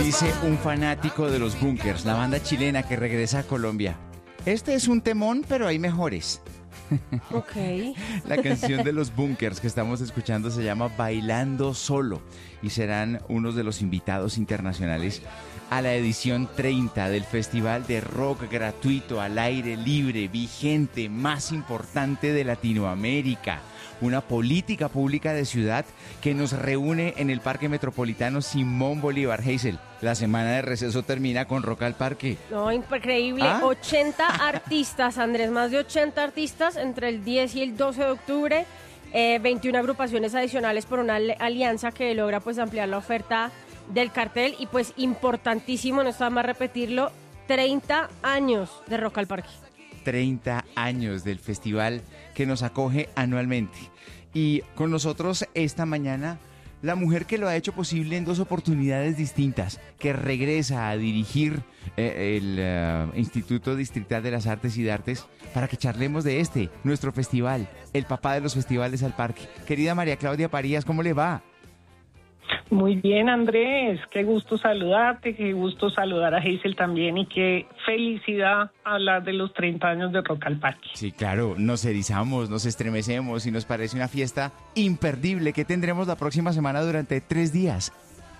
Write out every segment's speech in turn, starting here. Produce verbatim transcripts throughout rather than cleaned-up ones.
Dice un fanático de los Bunkers, la banda chilena que regresa a Colombia. Este es un temón, pero hay mejores. Ok. La canción de los Bunkers que estamos escuchando se llama Bailando Solo y serán unos de los invitados internacionales a la edición treinta del Festival de Rock Gratuito al Aire Libre vigente más importante de Latinoamérica. Una política pública de ciudad que nos reúne en el Parque Metropolitano Simón Bolívar. Hazel, la semana de receso termina con Rock al Parque. No, increíble. ¿Ah? ochenta artistas, Andrés, más de ochenta artistas entre el diez y el doce de octubre. Eh, veintiuna agrupaciones adicionales por una alianza que logra pues ampliar la oferta del cartel. Y pues importantísimo, no está más repetirlo, treinta años de Rock al Parque. treinta años del festival que nos acoge anualmente. Y con nosotros esta mañana, la mujer que lo ha hecho posible en dos oportunidades distintas, que regresa a dirigir eh, el uh, Instituto Distrital de las Artes y de Artes para que charlemos de este, nuestro festival, el papá de los festivales al parque. Querida María Claudia Parías, ¿cómo le va? Muy bien, Andrés, qué gusto saludarte, qué gusto saludar a Hazel también y qué felicidad hablar de los treinta años de Rock al Parque. Sí, claro, nos erizamos, nos estremecemos y nos parece una fiesta imperdible que tendremos la próxima semana durante tres días.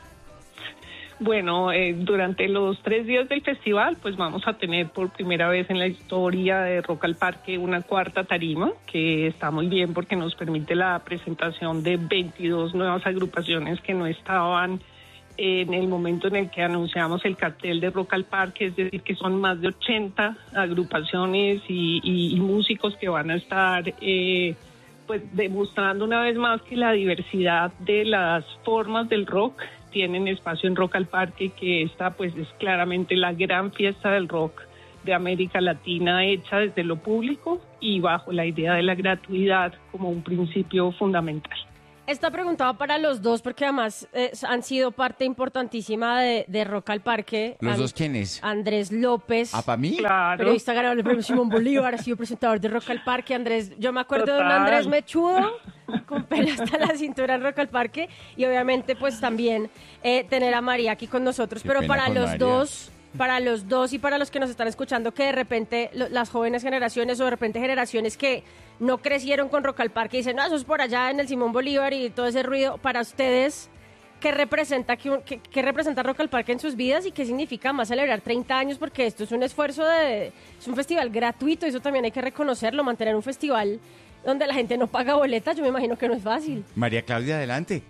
Bueno, eh, durante los tres días del festival, pues vamos a tener por primera vez en la historia de Rock al Parque una cuarta tarima, que está muy bien porque nos permite la presentación de veintidós nuevas agrupaciones que no estaban en el momento en el que anunciamos el cartel de Rock al Parque, es decir, que son más de ochenta agrupaciones y, y, y músicos que van a estar eh, pues demostrando una vez más que la diversidad de las formas del rock tienen espacio en Rock al Parque, que esta pues es claramente la gran fiesta del rock de América Latina hecha desde lo público y bajo la idea de la gratuidad como un principio fundamental. Esta pregunta va para los dos porque además eh, han sido parte importantísima de, de Rock al Parque. ¿Los An- dos quiénes? Andrés López. ¿Ah, para mí? Claro. Periodista ganador del premio Simón Bolívar, ha sido presentador de Rock al Parque. Andrés, yo me acuerdo Total. de un Andrés mechudo con pelo hasta la cintura en Rock al Parque y obviamente pues también eh, tener a María aquí con nosotros. Qué Pero pena para con los María. dos, para los dos y para los que nos están escuchando que de repente lo, las jóvenes generaciones o de repente generaciones que no crecieron con Rock al Parque y dicen, no, eso es por allá en el Simón Bolívar y todo ese ruido, para ustedes, ¿qué representa, qué, qué, qué representa Rock al Parque en sus vidas y qué significa más celebrar treinta años? Porque esto es un esfuerzo de, es un festival gratuito, eso también hay que reconocerlo, mantener un festival donde la gente no paga boletas, yo me imagino que no es fácil. María Claudia, adelante.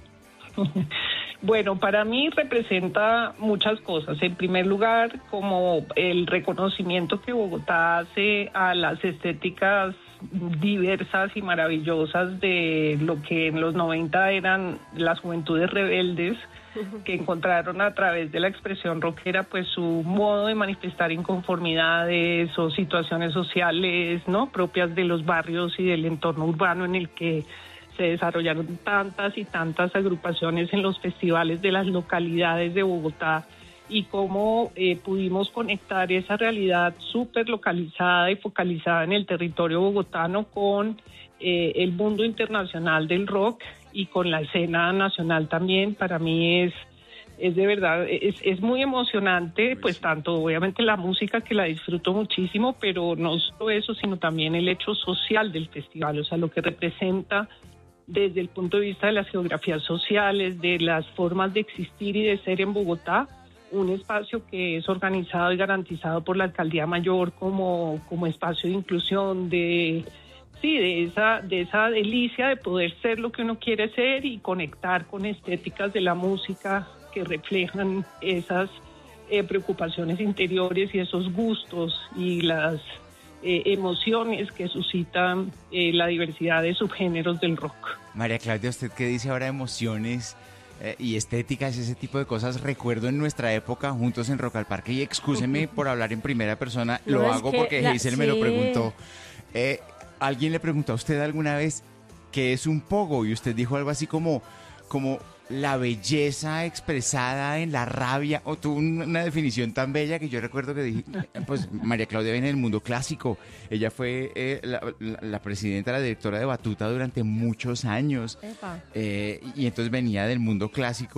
Bueno, para mí representa muchas cosas. En primer lugar, como el reconocimiento que Bogotá hace a las estéticas diversas y maravillosas de lo que en los noventa eran las juventudes rebeldes, que encontraron a través de la expresión rockera pues su modo de manifestar inconformidades o situaciones sociales, ¿no?, propias de los barrios y del entorno urbano en el que se desarrollaron tantas y tantas agrupaciones en los festivales de las localidades de Bogotá, y cómo eh, pudimos conectar esa realidad súper localizada y focalizada en el territorio bogotano con eh, el mundo internacional del rock y con la escena nacional también. Para mí es, es de verdad, es, es muy emocionante, pues tanto obviamente la música, que la disfruto muchísimo, pero no solo eso, sino también el hecho social del festival, o sea, lo que representa desde el punto de vista de las geografías sociales, de las formas de existir y de ser en Bogotá, un espacio que es organizado y garantizado por la Alcaldía Mayor como, como espacio de inclusión, de, sí, de esa, de esa delicia de poder ser lo que uno quiere ser y conectar con estéticas de la música que reflejan esas eh, preocupaciones interiores y esos gustos y las eh, emociones que suscitan eh, la diversidad de subgéneros del rock. María Claudia, ¿usted qué dice ahora? Emociones eh, y estéticas, ese tipo de cosas. Recuerdo en nuestra época juntos en Rock al Parque, y excúseme por hablar en primera persona, No, lo es hago que porque la- Hazel me lo sí. preguntó. Eh, ¿Alguien le preguntó a usted alguna vez qué es un pogo? Y usted dijo algo así como, como la belleza expresada en la rabia, o tuvo una definición tan bella que yo recuerdo que dije, pues María Claudia viene del mundo clásico, ella fue eh, la, la, la presidenta, la directora de Batuta durante muchos años, Epa. eh, y entonces venía del mundo clásico,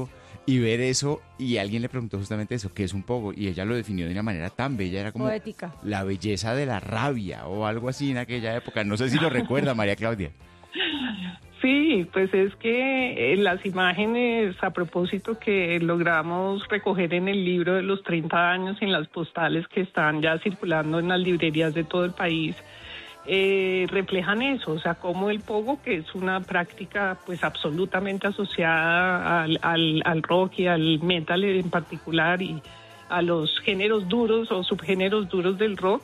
y ver eso, y alguien le preguntó justamente eso, ¿qué es un pogo? Y ella lo definió de una manera tan bella, era como Poética. la belleza de la rabia o algo así en aquella época. No sé si lo recuerda, María Claudia. Sí, pues es que eh, las imágenes a propósito que logramos recoger en el libro de los treinta años, en las postales que están ya circulando en las librerías de todo el país, eh, reflejan eso, o sea, como el pogo, que es una práctica pues absolutamente asociada al, al, al rock y al metal en particular y a los géneros duros o subgéneros duros del rock,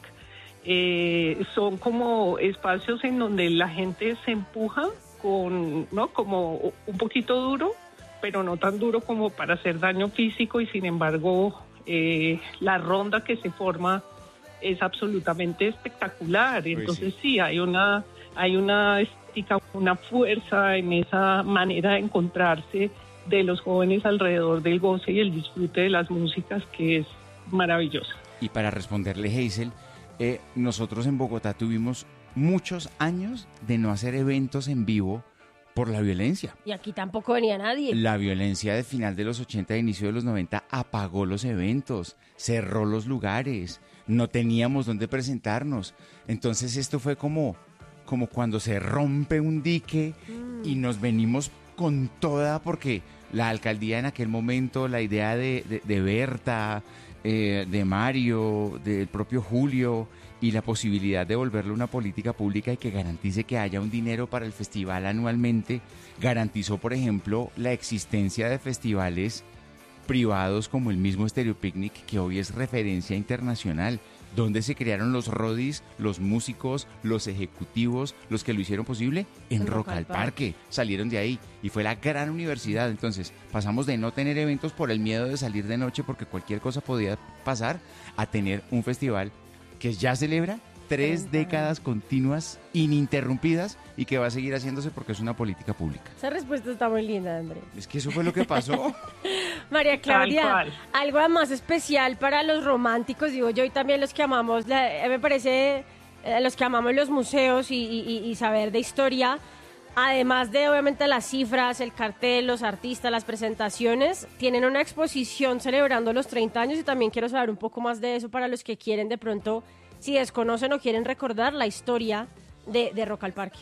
eh, son como espacios en donde la gente se empuja con, ¿no? Como un poquito duro, pero no tan duro como para hacer daño físico, y sin embargo eh, la ronda que se forma es absolutamente espectacular. Entonces sí, hay una hay una estética, una fuerza en esa manera de encontrarse de los jóvenes alrededor del goce y el disfrute de las músicas, que es maravillosa. Y para responderle, Hazel, eh, nosotros en Bogotá tuvimos muchos años de no hacer eventos en vivo por la violencia. Y aquí tampoco venía nadie. La violencia de final de los ochenta e inicio de los noventa apagó los eventos, cerró los lugares, no teníamos dónde presentarnos. Entonces esto fue como, como cuando se rompe un dique mm. y nos venimos con toda, porque la alcaldía en aquel momento, la idea de, de, de Berta, eh, de Mario, del propio Julio, y la posibilidad de volverlo una política pública y que garantice que haya un dinero para el festival anualmente, garantizó, por ejemplo, la existencia de festivales privados como el mismo Stereo Picnic, que hoy es referencia internacional, donde se crearon los rodis, los músicos, los ejecutivos, los que lo hicieron posible en, en Rock al Parque. Salieron de ahí y fue la gran universidad. Entonces pasamos de no tener eventos por el miedo de salir de noche porque cualquier cosa podía pasar, a tener un festival que ya celebra tres décadas continuas, ininterrumpidas, y que va a seguir haciéndose porque es una política pública. Esa respuesta está muy linda, André. Es que eso fue lo que pasó. María Claudia, algo más especial para los románticos, digo yo, y también los que amamos, la, me parece, eh, los que amamos los museos y, y, y saber de historia, además de obviamente las cifras, el cartel, los artistas, las presentaciones, tienen una exposición celebrando los treinta años, y también quiero saber un poco más de eso para los que quieren de pronto, si desconocen o quieren recordar la historia de, de Rock al Parque.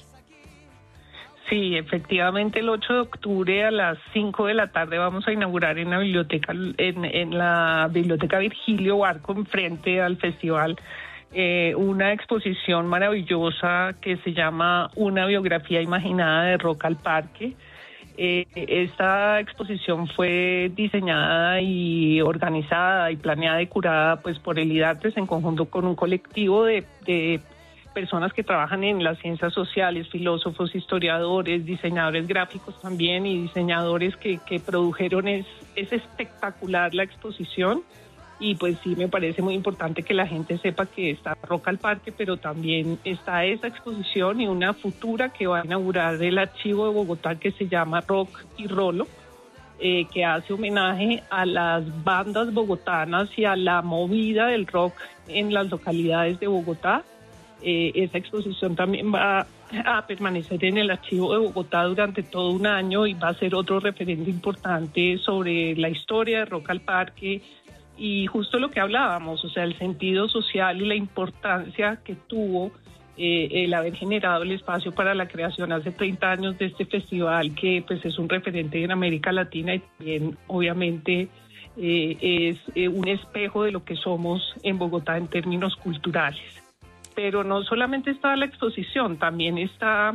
Sí, efectivamente el ocho de octubre a las cinco de la tarde vamos a inaugurar en la biblioteca, en, en la biblioteca Virgilio Barco, enfrente al festival, Eh, una exposición maravillosa que se llama Una biografía imaginada de Rock al Parque. Eh, esta exposición fue diseñada y organizada y planeada y curada pues por el IDARTES en conjunto con un colectivo de, de personas que trabajan en las ciencias sociales, filósofos, historiadores, diseñadores gráficos también, y diseñadores que, que produjeron. Es, es espectacular la exposición. Y pues sí, me parece muy importante que la gente sepa que está Rock al Parque, pero también está esa exposición y una futura que va a inaugurar el archivo de Bogotá, que se llama Rock y Rolo, eh, que hace homenaje a las bandas bogotanas y a la movida del rock en las localidades de Bogotá. Eh, esa exposición también va a permanecer en el archivo de Bogotá durante todo un año y va a ser otro referente importante sobre la historia de Rock al Parque. Y justo lo que hablábamos, o sea, el sentido social y la importancia que tuvo eh, el haber generado el espacio para la creación hace treinta años de este festival, que pues es un referente en América Latina y también obviamente eh, es eh, un espejo de lo que somos en Bogotá en términos culturales. Pero no solamente está la exposición, también está,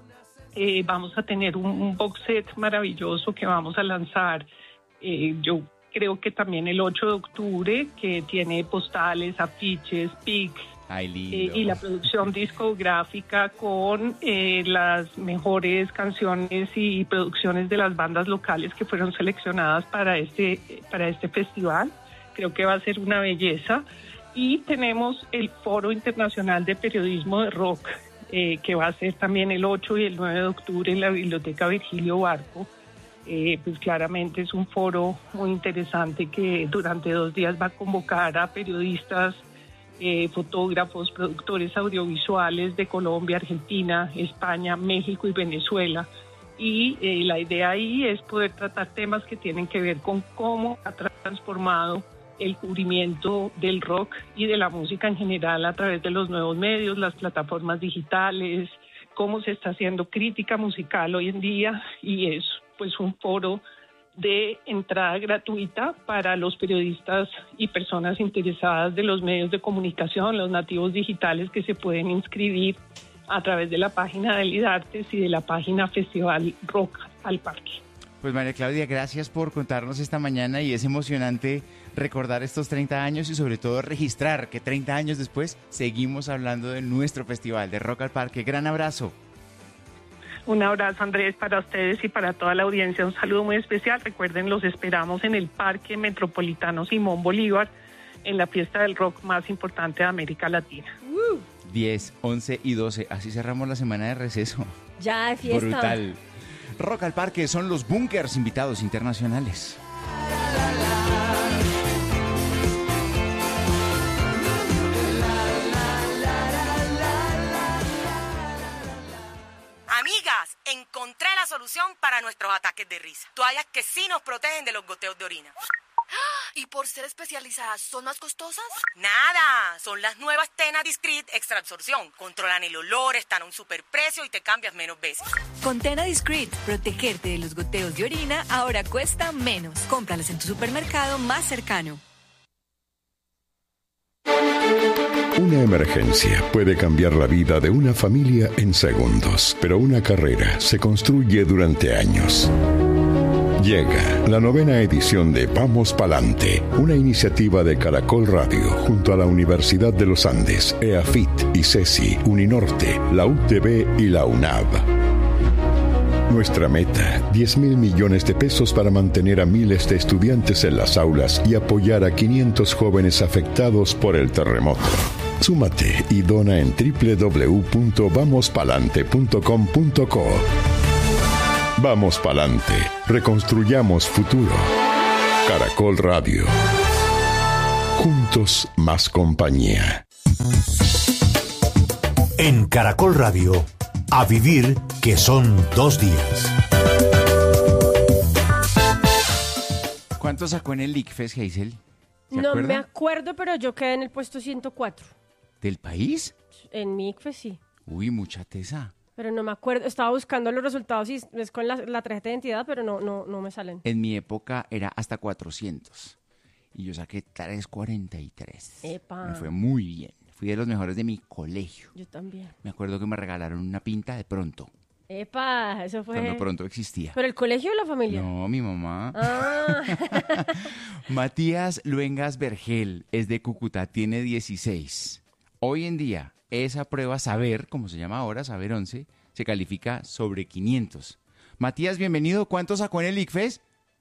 eh, vamos a tener un, un box set maravilloso que vamos a lanzar, eh, yo creo que también el ocho de octubre, que tiene postales, afiches, pics, eh, y la producción discográfica con eh, las mejores canciones y producciones de las bandas locales que fueron seleccionadas para este, para este festival. Creo que va a ser una belleza. Y tenemos el Foro Internacional de Periodismo de Rock, eh, que va a ser también el ocho y el nueve de octubre en la Biblioteca Virgilio Barco. Eh, pues claramente es un foro muy interesante que durante dos días va a convocar a periodistas, eh, fotógrafos, productores audiovisuales de Colombia, Argentina, España, México y Venezuela, y eh, la idea ahí es poder tratar temas que tienen que ver con cómo ha transformado el cubrimiento del rock y de la música en general a través de los nuevos medios, las plataformas digitales, cómo se está haciendo crítica musical hoy en día, y es pues un foro de entrada gratuita para los periodistas y personas interesadas de los medios de comunicación, los nativos digitales, que se pueden inscribir a través de la página del IDARTES y de la página Festival Rock al Parque. Pues María Claudia, gracias por contarnos esta mañana, y es emocionante recordar estos treinta años y sobre todo registrar que treinta años después seguimos hablando de nuestro festival de Rock al Parque. Gran abrazo. Un abrazo, Andrés, para ustedes y para toda la audiencia. Un saludo muy especial. Recuerden, los esperamos en el Parque Metropolitano Simón Bolívar, en la fiesta del rock más importante de América Latina. Uh. diez, once y doce. Así cerramos la semana de receso. Ya de fiesta. Brutal. Rock al Parque son los Bunkers, invitados internacionales. Amigas, encontré la solución para nuestros ataques de risa. Toallas que sí nos protegen de los goteos de orina. ¿Y por ser especializadas son más costosas? Nada, son las nuevas Tena Discreet Extra Absorción. Controlan el olor, están a un superprecio y te cambias menos veces. Con Tena Discreet, protegerte de los goteos de orina ahora cuesta menos. Cómpralas en tu supermercado más cercano. Una emergencia puede cambiar la vida de una familia en segundos, pero una carrera se construye durante años. Llega la novena edición de Vamos Palante, una iniciativa de Caracol Radio junto a la Universidad de los Andes, EAFIT, ICESI, Uninorte, la U T B y la UNAV. Nuestra meta, diez mil millones de pesos para mantener a miles de estudiantes en las aulas y apoyar a quinientos jóvenes afectados por el terremoto. Súmate y dona en doble u doble u doble u punto vamos palante punto com punto co. Vamos Palante, reconstruyamos futuro. Caracol Radio. Juntos más compañía. En Caracol Radio, a vivir que son dos días. ¿Cuánto sacó en el ICFES, Hazel? ¿Se No acuerda? me acuerdo, pero yo quedé en el puesto ciento cuatro. ¿Del país? En mi ICFES sí. Uy, mucha tesa. Pero no me acuerdo, estaba buscando los resultados y es con la, la tarjeta de identidad, pero no, no, no me salen. En mi época era hasta cuatrocientos. Y yo saqué trescientos cuarenta y tres. Epa. Me fue muy bien. Fui de los mejores de mi colegio. Yo también. Me acuerdo que me regalaron una pinta de Pronto. Epa, eso fue... Cuando Pronto existía. ¿Pero el colegio o la familia? No, mi mamá. Ah. Matías Luengas Vergel es de Cúcuta, tiene dieciséis. Hoy en día, esa prueba Saber, como se llama ahora, Saber once, se califica sobre quinientos. Matías, bienvenido. ¿Cuánto sacó en el ICFES?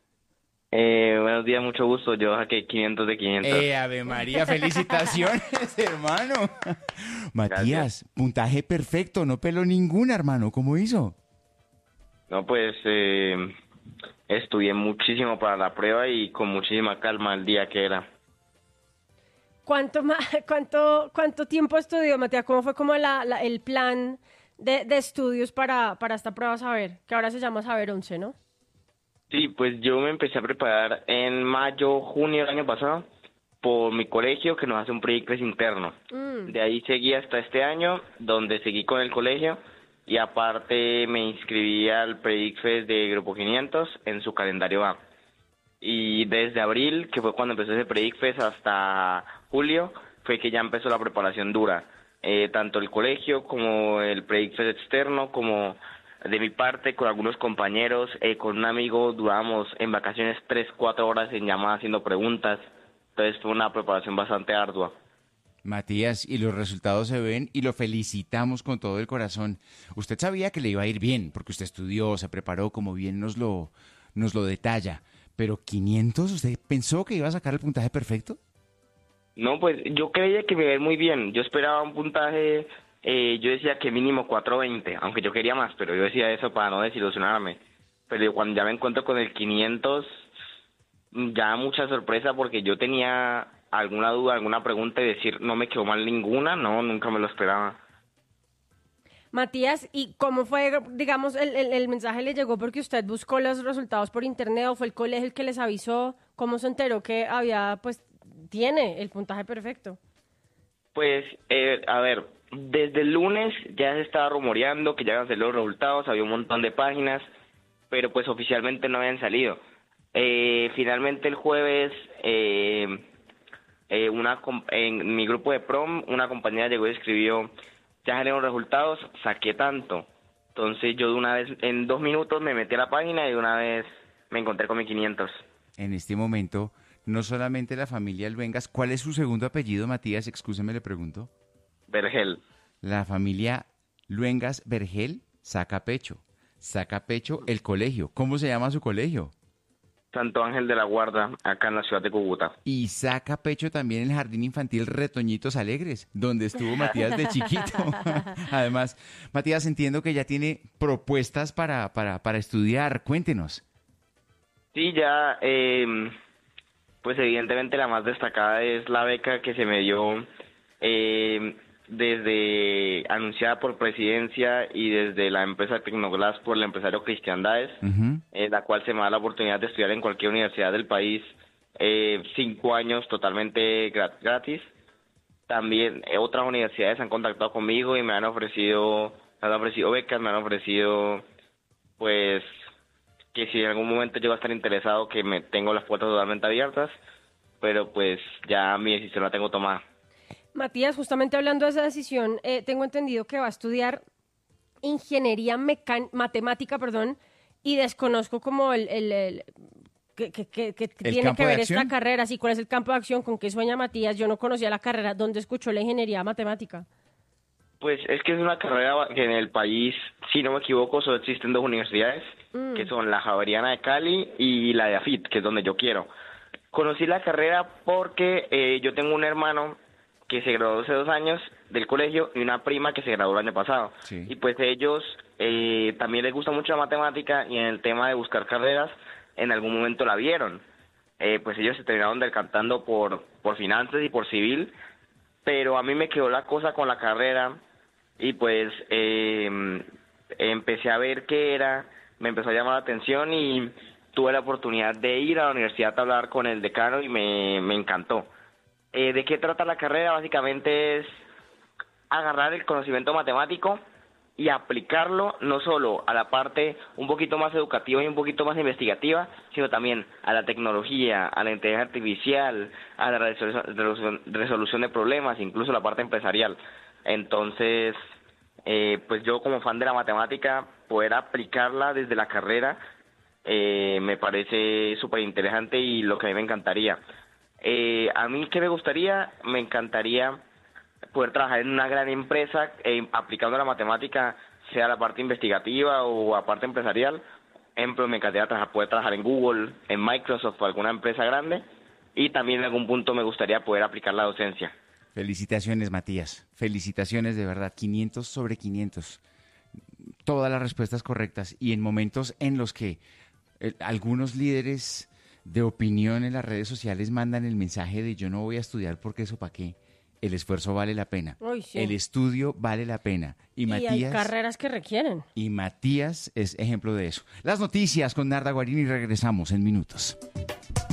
Eh, buenos días, mucho gusto. Yo saqué quinientos de quinientos. Eh, Ave María, felicitaciones, hermano. Matías, Gracias. puntaje perfecto, no peló ninguna, hermano. ¿Cómo hizo? No, pues eh, estudié muchísimo para la prueba y con muchísima calma el día que era. ¿Cuánto, ma- cuánto, cuánto tiempo estudió, Matías? ¿Cómo fue como la, la- el plan de, de estudios para, para esta prueba Saber? Que ahora se llama Saber once, ¿no? Sí, pues yo me empecé a preparar en mayo, junio del año pasado por mi colegio, que nos hace un pre-ICFES interno. Mm. De ahí seguí hasta este año, donde seguí con el colegio y aparte me inscribí al pre-ICFES de Grupo quinientos en su calendario A. Y desde abril, que fue cuando empezó ese pre-ICFES, hasta julio, fue que ya empezó la preparación dura. Eh, tanto el colegio como el pre-ICFES externo, como de mi parte con algunos compañeros, eh, con un amigo duramos en vacaciones tres, cuatro horas en llamada haciendo preguntas. Entonces fue una preparación bastante ardua. Matías, y los resultados se ven y lo felicitamos con todo el corazón. Usted sabía que le iba a ir bien, porque usted estudió, se preparó, como bien nos lo, nos lo detalla. Pero quinientos, ¿usted pensó que iba a sacar el puntaje perfecto? No, pues yo creía que me iba a ir muy bien. Yo esperaba un puntaje, eh, yo decía que mínimo cuatro veinte, aunque yo quería más, pero yo decía eso para no desilusionarme. Pero cuando ya me encuentro con el quinientos, ya mucha sorpresa porque yo tenía alguna duda, alguna pregunta y decir no me quedó mal ninguna, no, nunca me lo esperaba. Matías, ¿y cómo fue, digamos, el, el, el mensaje le llegó porque usted buscó los resultados por internet o fue el colegio el que les avisó? ¿Cómo se enteró que había, pues, tiene el puntaje perfecto? Pues, eh, a ver, desde el lunes ya se estaba rumoreando que ya iban a salir los resultados, había un montón de páginas, pero pues oficialmente no habían salido. Eh, finalmente el jueves, eh, eh, una en mi grupo de prom, una compañera llegó y escribió, ya salieron los resultados, saqué tanto. Entonces yo de una vez, en dos minutos me metí a la página y de una vez me encontré con mi quinientos. En este momento, no solamente la familia Luengas, ¿cuál es su segundo apellido, Matías? Excúseme, le pregunto. Vergel. La familia Luengas Vergel saca pecho. Saca pecho el colegio. ¿Cómo se llama su colegio? Santo Ángel de la Guarda, acá en la ciudad de Cúcuta. Y saca pecho también el Jardín Infantil Retoñitos Alegres, donde estuvo Matías de chiquito. Además, Matías, entiendo que ya tiene propuestas para, para, para estudiar. Cuéntenos. Sí, ya, eh, pues evidentemente la más destacada es la beca que se me dio eh, desde anunciada por Presidencia y desde la empresa Tecnoglass por el empresario Cristian Daes, uh-huh. en la cual se me da la oportunidad de estudiar en cualquier universidad del país eh, cinco años totalmente gratis. También eh, otras universidades han contactado conmigo y me han ofrecido, me han ofrecido becas, me han ofrecido, pues, que si en algún momento llego a estar interesado, que me tengo las puertas totalmente abiertas, pero pues ya mi decisión la tengo tomada. Matías, justamente hablando de esa decisión, eh, tengo entendido que va a estudiar ingeniería mecan- matemática, perdón, y desconozco como el, el, el que, que, que, que tiene que ver esta carrera, sí, cuál es el campo de acción, con qué sueña Matías. Yo no conocía la carrera, ¿dónde escuchó la ingeniería matemática? Pues es que es una carrera que en el país, si no me equivoco, solo existen dos universidades, mm. que son la Javeriana de Cali y la de AFIT, que es donde yo quiero. Conocí la carrera porque eh, yo tengo un hermano que se graduó hace dos años del colegio y una prima que se graduó el año pasado. Sí. Y pues ellos eh, también les gusta mucho la matemática y en el tema de buscar carreras, en algún momento la vieron. Eh, pues ellos se terminaron decantando por, por finanzas y por civil, pero a mí me quedó la cosa con la carrera y pues eh, empecé a ver qué era, me empezó a llamar la atención y tuve la oportunidad de ir a la universidad a hablar con el decano y me, me encantó. Eh, ¿De qué trata la carrera? Básicamente es agarrar el conocimiento matemático y aplicarlo no solo a la parte un poquito más educativa y un poquito más investigativa, sino también a la tecnología, a la inteligencia artificial, a la resolución, resolución de problemas, incluso la parte empresarial. Entonces, eh, pues yo como fan de la matemática, poder aplicarla desde la carrera eh, me parece súper interesante y lo que a mí me encantaría. Eh, a mí, ¿qué me gustaría? Me encantaría poder trabajar en una gran empresa eh, aplicando la matemática, sea la parte investigativa o la parte empresarial. Ejemplo, me encantaría trabajar, poder trabajar en Google, en Microsoft o alguna empresa grande. Y también en algún punto me gustaría poder aplicar la docencia. Felicitaciones, Matías. Felicitaciones, de verdad. quinientos sobre quinientos. Todas las respuestas correctas. Y en momentos en los que eh, algunos líderes de opinión en las redes sociales mandan el mensaje de yo no voy a estudiar porque eso para qué. El esfuerzo vale la pena. Uy, sí. El estudio vale la pena. Y, y Matías, hay carreras que requieren. Y Matías es ejemplo de eso. Las noticias con Narda Guarini y regresamos en minutos.